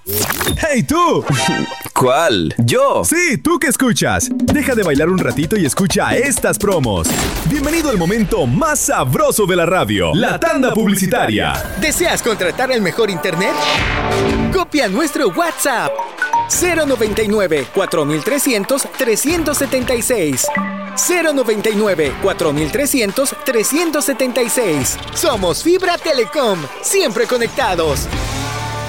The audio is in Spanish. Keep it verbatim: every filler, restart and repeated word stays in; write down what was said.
¡Hey, tú! ¿Cuál? ¿Yo? Sí, tú que escuchas. Deja de bailar un ratito y escucha estas promos. Bienvenido al momento más sabroso de la radio, la tanda publicitaria. ¿Deseas contratar el mejor internet? Copia nuestro WhatsApp. cero noventa y nueve, cuatro mil trescientos, trescientos setenta y seis. cero noventa y nueve, cuatro mil trescientos, trescientos setenta y seis. Somos Fibra Telecom, siempre conectados.